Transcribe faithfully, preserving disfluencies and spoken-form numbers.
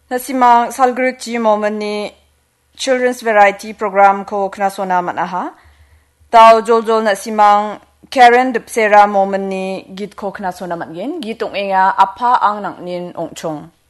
Nasimang salgrik ji moment ni children's variety program ko knasona manaha. Tao jol-jol nasimang Karen Dipsera moment ni git ko knasona matgin. Gitong inga apa ang nang nin ongchong.